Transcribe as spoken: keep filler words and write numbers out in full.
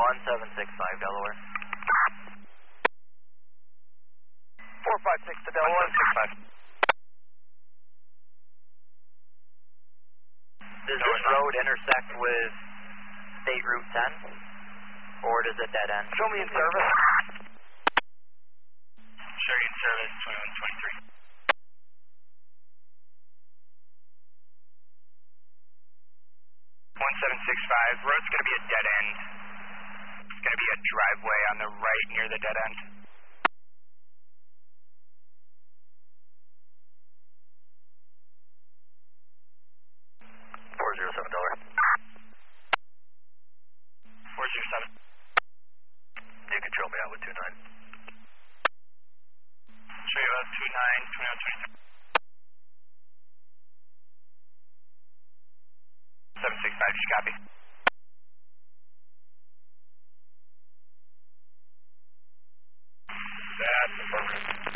one seven six five, Delaware. four five six to Delaware. one seven six five. Does this road intersect with State Route ten? Or does it dead end? Show me in service. Show you in service, twenty-one twenty-three. one seven six five, road's going to be a dead end. It's going to be a driveway on the right near the dead end. four zero seven, Delaware. four zero seven. You control me out with two nine. Show you out two nine, twenty-one twenty-three. seven six five, just copy. That's affirmative.